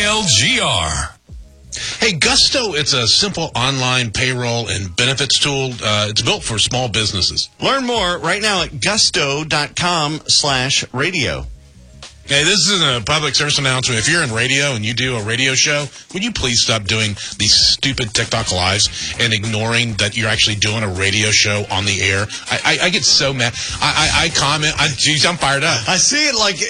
KLGR. Hey, Gusto, it's a simple online payroll and benefits tool. It's built for small businesses. Learn more right now at gusto.com/radio. Hey, this isn't a public service announcement. If you're in radio and you do a radio show, would you please stop doing these stupid TikTok lives and ignoring that you're actually doing a radio show on the air? I get so mad. I comment. Geez, I'm fired up. I see it like